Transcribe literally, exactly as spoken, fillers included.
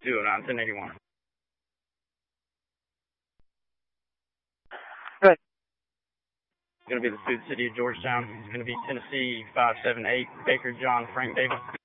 two oh nine, ten eighty-one. Good. It's going to be the Food City of Georgetown. It's going to be Tennessee five seven eight, Baker John Frank Davis.